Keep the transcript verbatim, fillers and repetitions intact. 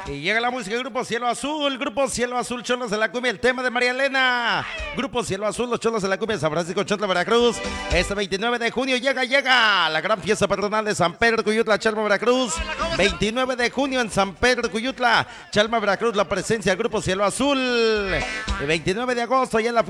Y llega la música del Grupo Cielo Azul, Grupo Cielo Azul, Cholos de la Cumbia, el tema de María Elena. Grupo Cielo Azul, los Cholos de la Cumbia, San Francisco, Chotla, Veracruz. Este veintinueve de junio llega, llega la gran fiesta patronal de San Pedro de Cuyutla, Chalma, Veracruz. veintinueve de junio en San Pedro de Cuyutla, Chalma, Veracruz, la presencia del Grupo Cielo Azul. El veintinueve de agosto ya en la